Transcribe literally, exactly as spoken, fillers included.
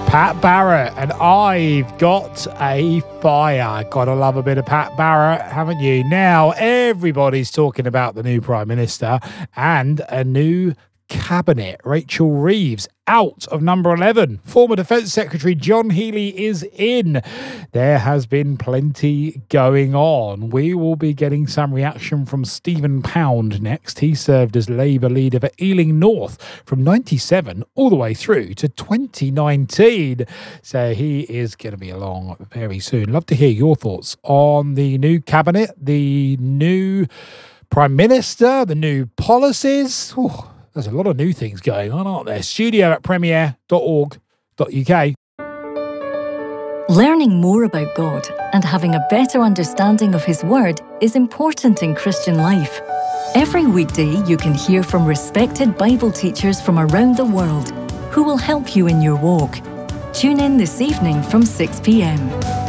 Pat Barrett, and I've got a fire. Gotta love a bit of Pat Barrett, haven't you? Now, everybody's talking about the new Prime Minister and a new cabinet. Rachel Reeves out of number eleven. Former Defence Secretary John Healey is in. There has been plenty going on. We will be getting some reaction from Stephen Pound next. He served as Labour leader for Ealing North from ninety-seven all the way through to twenty nineteen. So he is going to be along very soon. Love to hear your thoughts on the new cabinet, the new Prime Minister, the new policies. Ooh, there's a lot of new things going on, aren't there? Studio at premier dot org dot U K. Learning more about God and having a better understanding of His Word is important in Christian life. Every weekday you can hear from respected Bible teachers from around the world who will help you in your walk. Tune in this evening from six p m.